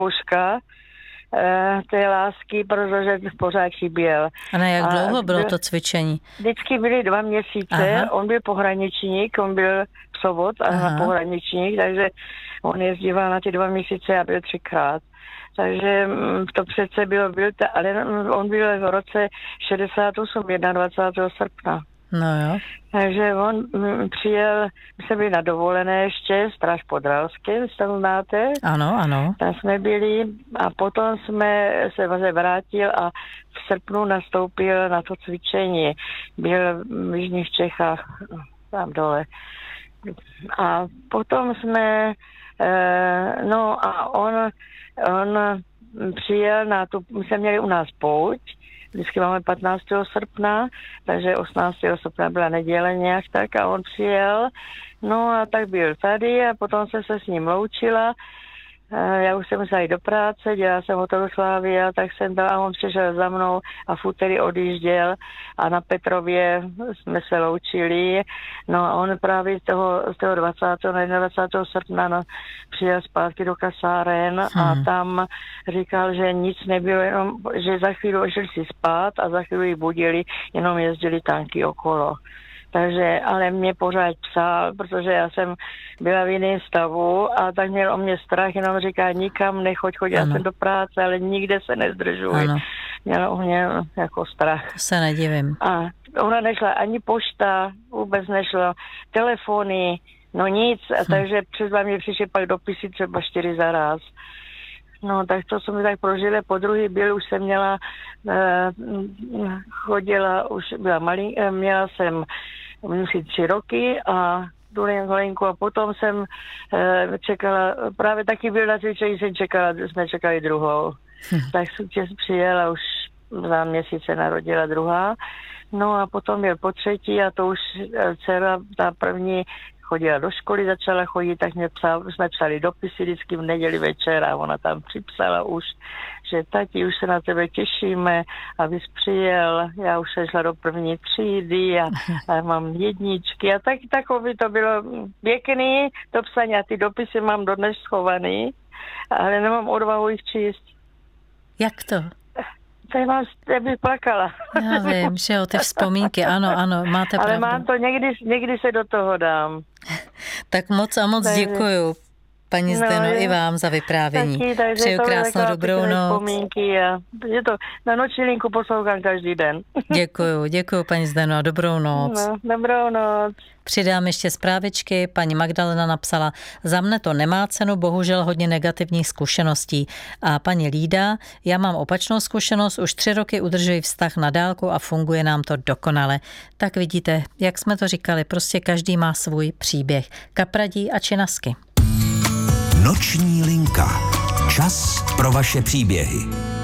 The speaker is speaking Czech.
mužka té lásky, protože pořád chyběl. A na jak dlouho bylo to cvičení? Vždycky byly 2 měsíce, Aha. On byl pohraničník, on byl psovod a pohraničník, takže on jezdíval na ty 2 měsíce a byl 3krát. Takže to přece ale on byl v roce 68, 21. srpna. No jo. Takže on přijel, my jsme byli na dovolené ještě, Stráž pod Ralským, jestli to znáte. Ano. Tam jsme byli a potom jsme se vrátil a v srpnu nastoupil na to cvičení. Byl v Jižních Čechách, tam dole. A potom jsme, on přijel my jsme měli u nás pouť, vždycky máme 15. srpna, takže 18. srpna byla neděle nějak tak a on přijel, no a tak byl tady a potom jsem se s ním loučila. Já už jsem musela jít do práce, dělala jsem hotelu Slávia, tak jsem tam a on přišel za mnou a v úterý odjížděl a na Petrově jsme se loučili. No a on právě z toho 20. na 21. srpna přijel zpátky do kasáren a tam říkal, že nic nebylo, jenom, že za chvíli šli si spát a za chvíli budili, jenom jezdili tanky okolo. Takže, ale mě pořád psal, protože já jsem byla v jiném stavu a tak měl o mě strach, jenom říká, nikam nechoď, já jsem do práce, ale nikde se nezdržuji. Měla o mě jako strach. To se nedivím. A ona nešla ani pošta, vůbec nešla, telefony, no nic, a takže třeba mě přišly pak dopisy třeba 4 za raz. No, tak to jsem tak prožila. Po druhý byl, už jsem měla, chodila, už byla měla jsem 3 roky a Dolinku a potom jsem čekala, právě taky byl na cvičení, jsme čekali druhou. Tak jsem přijela, už za měsíc se narodila druhá. No a potom byl po třetí a to už dcera, ta první, chodila do školy, začala chodit, tak jsme psali dopisy vždycky v neděli večer a ona tam připsala už, že tati, už se na tebe těšíme, abys přijel, já už jsem šla do první třídy a mám 1 a takový to bylo pěkný, to psaní a ty dopisy mám dodnes schovaný, ale nemám odvahu jich číst. Jak to? Já bych plakala. Já vím, že jo, ty vzpomínky, ano, máte pravdu. Ale mám to, někdy se do toho dám. Tak moc děkuju, paní Zdeno, i vám za vyprávění. Přeju krásnou dobrou noc. Vzpomínky a je to, na noční linku poslouchám každý den. Děkuju, paní Zdeno, a dobrou noc. No, dobrou noc. Přidám ještě zprávičky. Paní Magdalena napsala, za mne to nemá cenu, bohužel hodně negativních zkušeností. A paní Lída, já mám opačnou zkušenost, už 3 roky udržuji vztah na dálku a funguje nám to dokonale. Tak vidíte, jak jsme to říkali, prostě každý má svůj příběh. Kapradí a činasky. Noční linka. Čas pro vaše příběhy.